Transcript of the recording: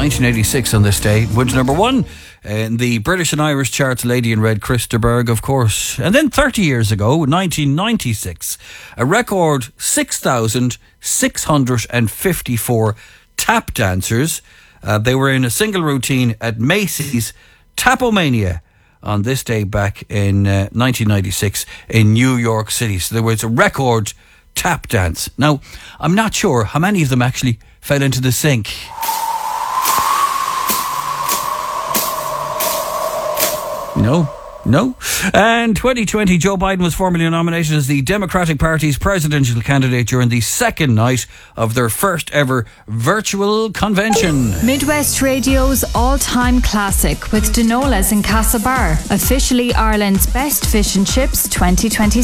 1986 on this day. Went to number one in the British and Irish charts, Lady in Red, Chris de Burgh, of course. And then 30 years ago, 1996, a record 6,654 tap dancers. They were in a single routine at Macy's Tapomania on this day back in 1996 in New York City. So there was a record tap dance. Now, I'm not sure how many of them actually fell into the sink. No. And 2020, Joe Biden was formally nominated as the Democratic Party's presidential candidate during the second night of their first ever virtual convention. Midwest Radio's all-time classic with Dinolas in Castlebar, officially Ireland's best fish and chips 2026.